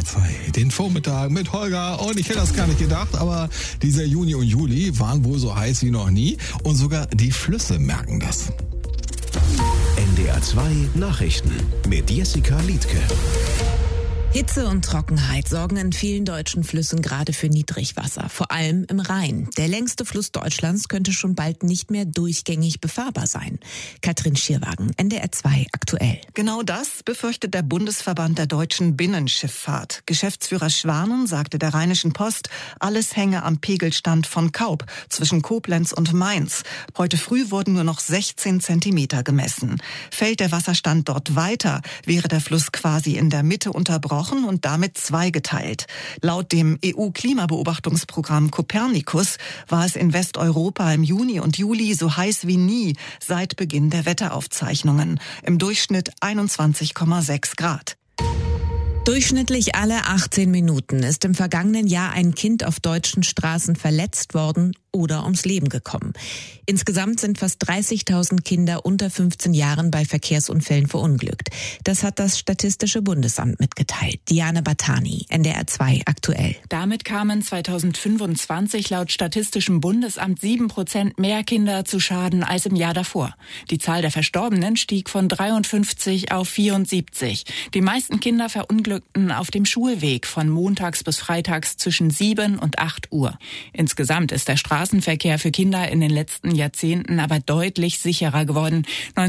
NDR 2, den Vormittag mit Holger. Und ich hätte das gar nicht gedacht, aber dieser Juni und Juli waren wohl so heiß wie noch nie. Und sogar die Flüsse merken das. NDR 2 Nachrichten mit Jessica Liedtke. Hitze und Trockenheit sorgen in vielen deutschen Flüssen gerade für Niedrigwasser, vor allem im Rhein. Der längste Fluss Deutschlands könnte schon bald nicht mehr durchgängig befahrbar sein. Katrin Schierwagen, NDR 2 aktuell. Genau das befürchtet der Bundesverband der deutschen Binnenschifffahrt. Geschäftsführer Schwanen sagte der Rheinischen Post, alles hänge am Pegelstand von Kaub zwischen Koblenz und Mainz. Heute früh wurden nur noch 16 Zentimeter gemessen. Fällt der Wasserstand dort weiter, wäre der Fluss quasi in der Mitte unterbrochen und damit zweigeteilt. Laut dem EU-Klimabeobachtungsprogramm Copernicus war es in Westeuropa im Juni und Juli so heiß wie nie seit Beginn der Wetteraufzeichnungen. Im Durchschnitt 21,6 Grad. Durchschnittlich alle 18 Minuten ist im vergangenen Jahr ein Kind auf deutschen Straßen verletzt worden oder ums Leben gekommen. Insgesamt sind fast 30.000 Kinder unter 15 Jahren bei Verkehrsunfällen verunglückt. Das hat das Statistische Bundesamt mitgeteilt. Diane Batani, NDR 2 aktuell. Damit kamen 2025 laut Statistischem Bundesamt 7% mehr Kinder zu Schaden als im Jahr davor. Die Zahl der Verstorbenen stieg von 53 auf 74. Die meisten Kinder verunglückten auf dem Schulweg von montags bis freitags zwischen 7 und 8 Uhr. Insgesamt ist der Straßenverkehr für Kinder in den letzten Jahrzehnten aber deutlich sicherer geworden.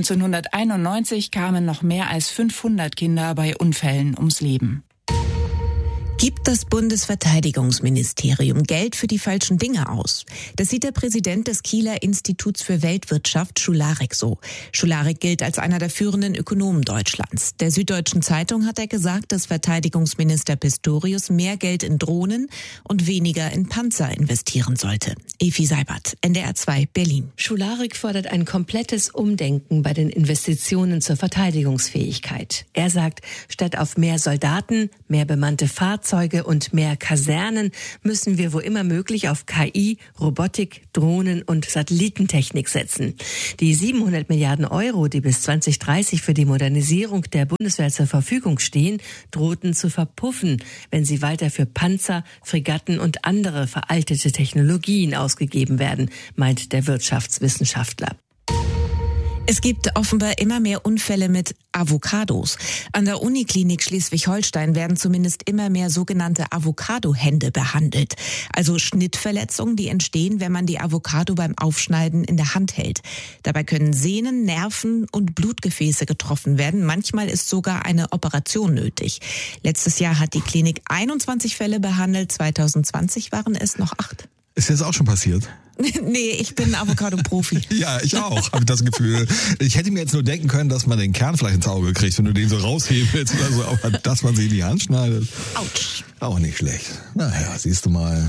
1991 kamen noch mehr als 500 Kinder bei Unfällen ums Leben. Gibt das Bundesverteidigungsministerium Geld für die falschen Dinge aus? Das sieht der Präsident des Kieler Instituts für Weltwirtschaft, Schularik, so. Schularik gilt als einer der führenden Ökonomen Deutschlands. Der Süddeutschen Zeitung hat er gesagt, dass Verteidigungsminister Pistorius mehr Geld in Drohnen und weniger in Panzer investieren sollte. Efi Seibert, NDR 2, Berlin. Schularik fordert ein komplettes Umdenken bei den Investitionen zur Verteidigungsfähigkeit. Er sagt, statt auf mehr Soldaten, mehr bemannte Fahrzeuge und mehr Kasernen müssen wir wo immer möglich auf KI, Robotik, Drohnen und Satellitentechnik setzen. Die 700 Milliarden Euro, die bis 2030 für die Modernisierung der Bundeswehr zur Verfügung stehen, drohten zu verpuffen, wenn sie weiter für Panzer, Fregatten und andere veraltete Technologien ausgegeben werden, meint der Wirtschaftswissenschaftler. Es gibt offenbar immer mehr Unfälle mit Avocados. An der Uniklinik Schleswig-Holstein werden zumindest immer mehr sogenannte Avocado-Hände behandelt. Also Schnittverletzungen, die entstehen, wenn man die Avocado beim Aufschneiden in der Hand hält. Dabei können Sehnen, Nerven und Blutgefäße getroffen werden. Manchmal ist sogar eine Operation nötig. Letztes Jahr hat die Klinik 21 Fälle behandelt. 2020 waren es noch 8. Ist das auch schon passiert? Nee, ich bin Avocado-Profi. Ja, ich auch, habe das Gefühl. Ich hätte mir jetzt nur denken können, dass man den Kern vielleicht ins Auge kriegt, wenn du den so raushebelst oder so, aber dass man sich in die Hand schneidet. Autsch. Auch nicht schlecht. Naja, siehst du mal.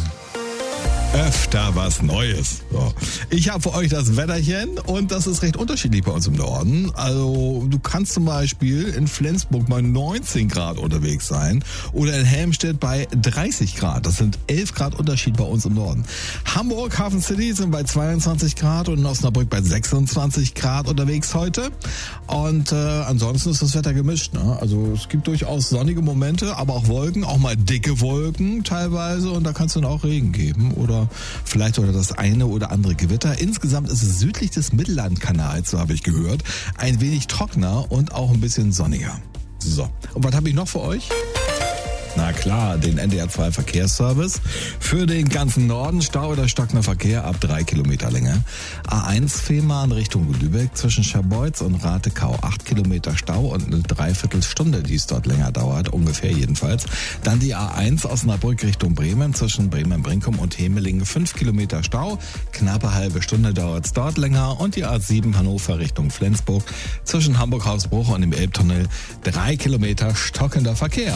Öfter was Neues. So. Ich habe für euch das Wetterchen und das ist recht unterschiedlich bei uns im Norden. Also du kannst zum Beispiel in Flensburg bei 19 Grad unterwegs sein oder in Helmstedt bei 30 Grad. Das sind 11 Grad Unterschied bei uns im Norden. Hamburg, Hafen City sind bei 22 Grad und in Osnabrück bei 26 Grad unterwegs heute. Und ansonsten ist das Wetter gemischt. Ne? Also es gibt durchaus sonnige Momente, aber auch Wolken, auch mal dicke Wolken teilweise und da kann es dann auch Regen geben oder vielleicht oder das eine oder andere Gewitter. Insgesamt ist es südlich des Mittellandkanals, so habe ich gehört, ein wenig trockener und auch ein bisschen sonniger. So, und was habe ich noch für euch? Na klar, den NDR 2 Verkehrsservice. Für den ganzen Norden Stau oder stockender Verkehr ab 3 Kilometer Länge. A1 Fehmarn Richtung Lübeck zwischen Scherbeutz und Ratekau 8 Kilometer Stau und eine Dreiviertelstunde, die es dort länger dauert, ungefähr jedenfalls. Dann die A1 Osnabrück Richtung Bremen zwischen Bremen-Brinkum und Hemelingen 5 Kilometer Stau. Knappe halbe Stunde dauert es dort länger. Und die A7 Hannover Richtung Flensburg zwischen Hamburg-Hausbruch und dem Elbtunnel 3 Kilometer stockender Verkehr.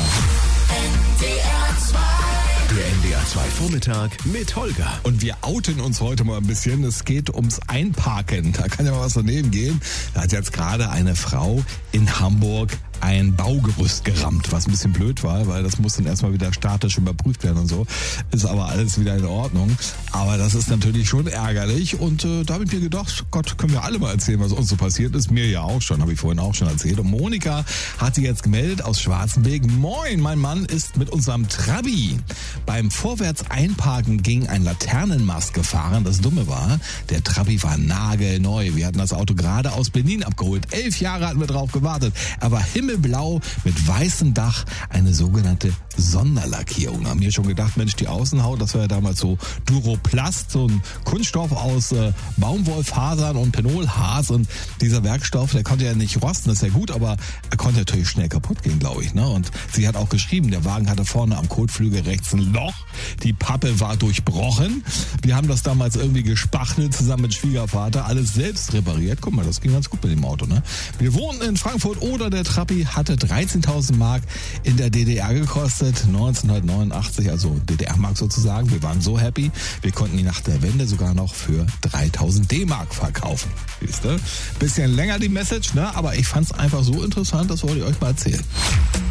Der NDR 2 Vormittag mit Holger. Und wir outen uns heute mal ein bisschen. Es geht ums Einparken. Da kann ja mal was daneben gehen. Da hat jetzt gerade eine Frau in Hamburg ein Baugerüst gerammt, was ein bisschen blöd war, weil das muss dann erstmal wieder statisch überprüft werden und so. Ist aber alles wieder in Ordnung. Aber das ist natürlich schon ärgerlich und da habe ich mir gedacht, Gott, können wir alle mal erzählen, was uns so passiert ist. Mir ja auch schon, habe ich vorhin auch schon erzählt. Und Monika hat sich jetzt gemeldet aus Schwarzenberg. Moin, mein Mann ist mit unserem Trabi beim Vorwärts-Einparken gegen einen Laternenmast gefahren. Das Dumme war, der Trabi war nagelneu. Wir hatten das Auto gerade aus Benin abgeholt. 11 Jahre hatten wir drauf gewartet. Er war himmelblau mit weißem Dach, eine sogenannte Sonderlackierung. Haben wir schon gedacht, Mensch, die Außenhaut, das war ja damals so Duroplast, so ein Kunststoff aus Baumwollfasern und Penolharz. Und dieser Werkstoff, der konnte ja nicht rosten, das ist ja gut, aber er konnte natürlich schnell kaputt gehen, glaube ich. Ne? Und sie hat auch geschrieben, der Wagen hatte vorne am Kotflügel rechts ein Loch. Die Pappe war durchbrochen. Wir haben das damals irgendwie gespachtelt, zusammen mit Schwiegervater, alles selbst repariert. Guck mal, das ging ganz gut mit dem Auto. Ne? Wir wohnten in Frankfurt oder der Trabi hatte 13.000 Mark in der DDR gekostet, 1989, also DDR-Mark sozusagen. Wir waren so happy, wir konnten ihn nach der Wende sogar noch für 3.000 D-Mark verkaufen. Siehste? Bisschen länger die Message, ne? Aber ich fand's einfach so interessant, das wollte ich euch mal erzählen.